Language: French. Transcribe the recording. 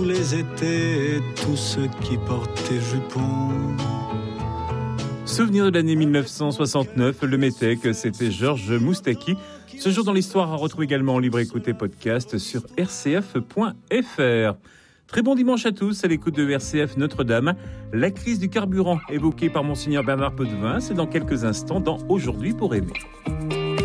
les étés, tous ceux qui portaient jupons. Souvenir de l'année 1969, le Métèque, c'était Georges Moustaki. Ce jour dans l'histoire à retrouver également en libre écoute et podcast sur rcf.fr. Très bon dimanche à tous à l'écoute de RCF Notre-Dame. La crise du carburant évoquée par Monseigneur Bernard Potvin, c'est dans quelques instants dans Aujourd'hui pour aimer.